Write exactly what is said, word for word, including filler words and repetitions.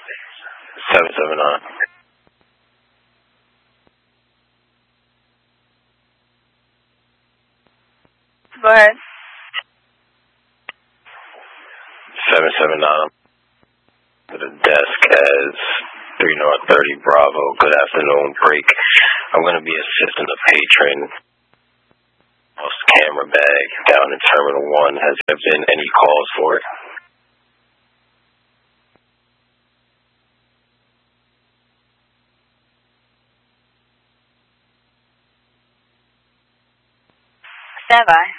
seven seven nine. Go ahead. seven seven nine. To the desk as three North thirty Bravo. Good afternoon. Break. I'm going to be assisting the patron. Lost camera bag down in Terminal one. Has there been any calls for it? Stand by.